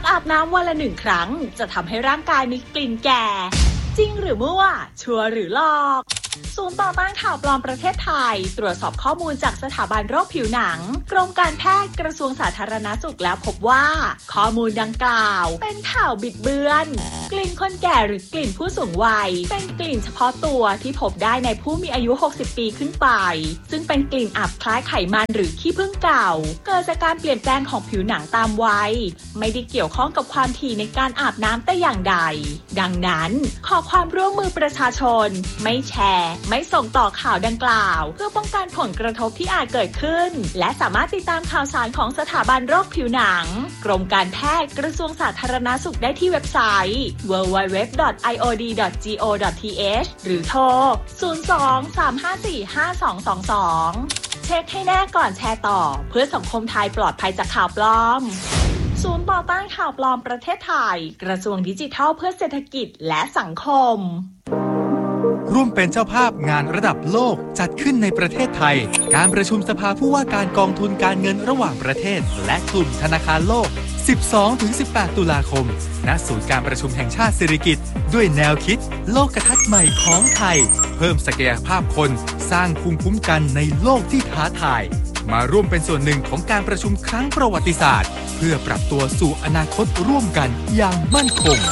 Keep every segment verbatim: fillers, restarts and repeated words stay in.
อาบน้ำวันละหนึ่งครั้งจะทำให้ร่างกายมีกลิ่นแก่จริงหรือมั่วชัวร์หรือหลอกศูนย์ต่อต้านข่าวปลอมประเทศไทยตรวจสอบข้อมูลจากสถาบันโรคผิวหนังกรมการแพทย์กระทรวงสาธารณสุขแล้วพบว่าข้อมูลดังกล่าวเป็นข่าวบิดเบือนกลิ่นคนแก่หรือกลิ่นผู้สูงวัยเป็นกลิ่นเฉพาะตัวที่พบได้ในผู้มีอายุหกสิบปีขึ้นไปซึ่งเป็นกลิ่นอับคล้ายไขมันหรือขี้ผึ้งเก่าเกิดจากการเปลี่ยนแปลงของผิวหนังตามวัยไม่ได้เกี่ยวข้องกับความถี่ในการอาบน้ำแต่อย่างใดดังนั้นขอความร่วมมือประชาชนไม่แชร์ไม่ส่งต่อข่าวดังกล่าวเพื่อป้องกันผลกระทบที่อาจเกิดขึ้นและสามารถติดตามข่าวสารของสถาบันโรคผิวหนังกรมการแพทย์กระทรวงสาธารณสุขได้ที่เว็บไซต์ ดับเบิลยู ดับเบิลยู ดับเบิลยู ดอท ไอ โอ ดี ดอท จี โอ ดอท ที เอช หรือโทร ศูนย์ สอง สาม ห้า สี่ ห้า สอง สอง สอง เช็คให้แน่ก่อนแชร์ต่อเพื่อสังคมไทยปลอดภัยจากข่าวปลอมศูนย์ต่อต้านข่าวปลอมประเทศไทยกระทรวงดิจิทัลเพื่อเศรษฐกิจและสังคมร่วมเป็นเจ้าภาพงานระดับโลกจัดขึ้นในประเทศไทยการประชุมสภาผู้ว่าการกองทุนการเงินระหว่างประเทศและกลุ่มธนาคารโลก สิบสองถึงสิบแปด ตุลาคมณศูนย์การประชุมแห่งชาติสิริกิติ์ด้วยแนวคิดโลกทัศน์ใหม่ของไทยเพิ่มศักยภาพคนสร้างภูมิคุ้มกันในโลกที่ท้าทายมาร่วมเป็นส่วนหนึ่งของการประชุมครั้งประวัติศาสตร์เพื่อปรับตัวสู่อนาคตร่วมกันอย่างมั่นคง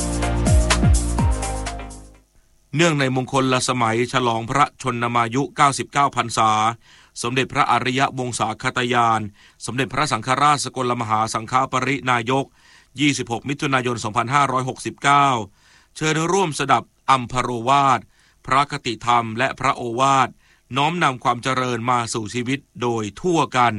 เนื่องในมงคลละสมัยฉลองพระชนมายุเก้าสิบเก้าพรรษาสมเด็จพระอริยวงศาคตยานสมเด็จพระสังฆราชสกลมหาสังฆปรินายกยี่สิบหกมิถุนายนสองพันห้าร้อยหกสิบเก้าเชิญร่วมสดับอัมพโรวาทพระคติธรรมและพระโอวาทน้อมนำความเจริญมาสู่ชีวิตโดยทั่วกัน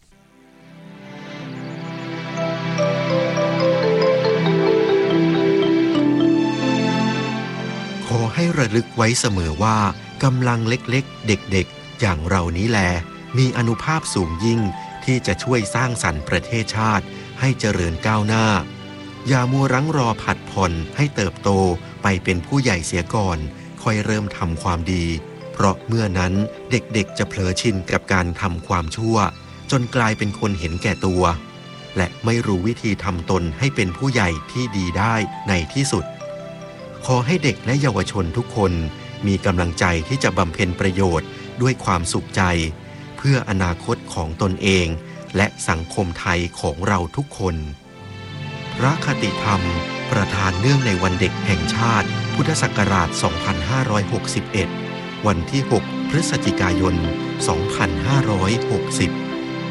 ขอให้ระลึกไว้เสมอว่ากำลังเล็กๆเด็กๆอย่างเรานี้แลมีอานุภาพสูงยิ่งที่จะช่วยสร้างสรรค์ประเทศชาติให้เจริญก้าวหน้าอย่ามัวรั้งรอผัดผ่อนให้เติบโตไปเป็นผู้ใหญ่เสียก่อนค่อยเริ่มทำความดีเพราะเมื่อนั้นเด็กๆจะเผลอชินกับการทำความชั่วจนกลายเป็นคนเห็นแก่ตัวและไม่รู้วิธีทำตนให้เป็นผู้ใหญ่ที่ดีได้ในที่สุดขอให้เด็กและเยาวชนทุกคนมีกำลังใจที่จะบำเพ็ญประโยชน์ด้วยความสุขใจเพื่ออนาคตของตนเองและสังคมไทยของเราทุกคนพระคติธรรมประทานเนื่องในวันเด็กแห่งชาติพุทธศักราช สองพันห้าร้อยหกสิบเอ็ด วันที่ หก พฤศจิกายน สองพันห้าร้อยหกสิบ